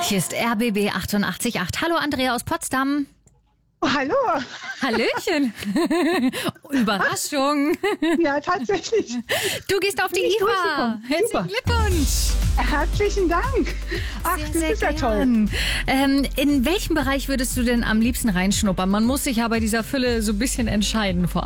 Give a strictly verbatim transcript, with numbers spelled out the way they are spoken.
Hier ist R B B achtundachtzig Komma acht. Hallo Andrea aus Potsdam. Oh, hallo. Hallöchen. Überraschung. Ja, tatsächlich. Du gehst auf die Bin ich I F A. durchgekommen. Herzlichen Super. Glückwunsch. Herzlichen Dank. Ach, Sehr, das sehr ist ja toll. gern. Ähm, in welchem Bereich würdest du denn am liebsten reinschnuppern? Man muss sich ja bei dieser Fülle so ein bisschen entscheiden vor